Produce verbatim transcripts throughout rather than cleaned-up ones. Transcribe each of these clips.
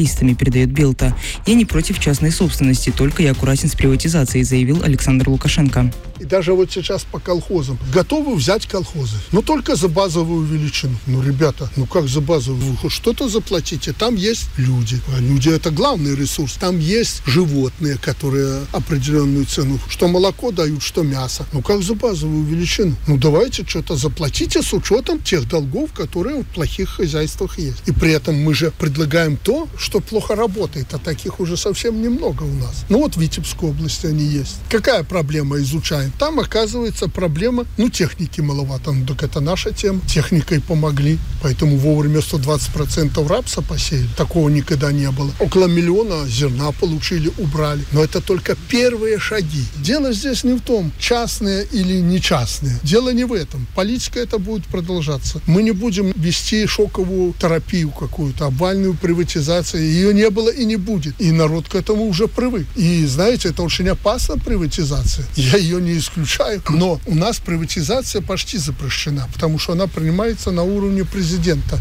журналистами, передает Белта. «Я не против частной собственности, только я аккуратен с приватизацией», заявил Александр Лукашенко. И даже вот сейчас по колхозам готовы взять колхозы, но только за базовую величину. Ну, ребята, ну как за базовую? Вы хоть что-то заплатите. Там есть люди. А люди — это главный ресурс. Там есть животные, которые определенную цену. Что молоко дают, что мясо. Ну как за базовую величину? Ну давайте что-то заплатите с учетом тех долгов, которые в плохих хозяйствах есть. И при этом мы же предлагаем то, что плохо работает, а таких уже совсем немного у нас. Ну вот в Витебской области они есть. Какая проблема изучаем? Там, оказывается, проблема, ну, техники маловато. Ну, так это наша тема. Техникой помогли. Поэтому вовремя сто двадцать процентов рапса посеяли. Такого никогда не было. Около миллиона зерна получили, убрали. Но это только первые шаги. Дело здесь не в том, частные или не частные. Дело не в этом. Политика это будет продолжаться. Мы не будем вести шоковую терапию какую-то, обвальную приватизацию. Ее не было и не будет. И народ к этому уже привык. И, знаете, это очень опасна приватизация. Я ее не исключаю, но у нас приватизация почти запрещена, потому что она принимается на уровне президента.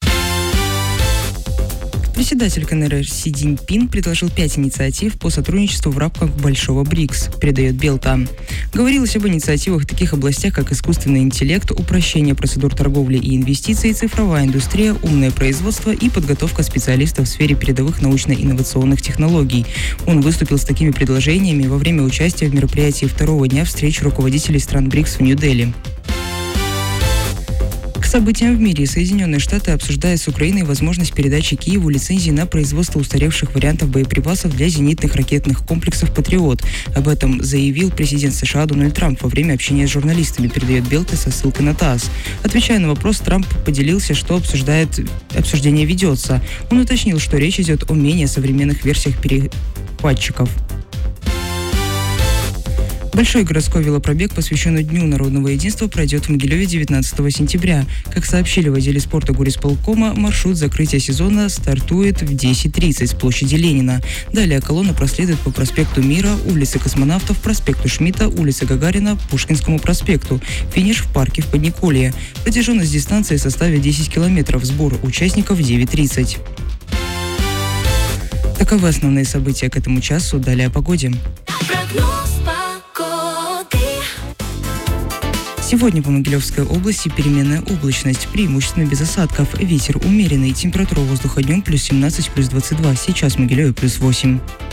Председатель КНР Си Цзиньпин предложил пять инициатив по сотрудничеству в рамках Большого БРИКС, передает Белта. Говорилось об инициативах в таких областях, как искусственный интеллект, упрощение процедур торговли и инвестиций, цифровая индустрия, умное производство и подготовка специалистов в сфере передовых научно-инновационных технологий. Он выступил с такими предложениями во время участия в мероприятии второго дня встречи руководителей стран БРИКС в Нью-Дели. К событиям в мире Соединенные Штаты обсуждают с Украиной возможность передачи Киеву лицензии на производство устаревших вариантов боеприпасов для зенитных ракетных комплексов «Патриот». Об этом заявил президент США Дональд Трамп во время общения с журналистами, передает Белта со ссылкой на ТАСС. Отвечая на вопрос, Трамп поделился, что обсуждает, обсуждение ведется. Он уточнил, что речь идет о менее современных версиях перехватчиков. Большой городской велопробег, посвященный Дню народного единства, пройдет в Могилеве девятнадцатого сентября. Как сообщили в отделе спорта горисполкома, маршрут закрытия сезона стартует в десять тридцать с площади Ленина. Далее колонна проследует по проспекту Мира, улице Космонавтов, проспекту Шмидта, улице Гагарина, Пушкинскому проспекту. Финиш в парке в Подниколье. Протяженность дистанции составит десять километров. Сбор участников в девять тридцать. Таковы основные события к этому часу. Далее о погоде. Сегодня по Могилевской области переменная облачность, преимущественно без осадков. Ветер умеренный, температура воздуха днем плюс семнадцать, плюс двадцать два. Сейчас в Могилеве плюс восемь.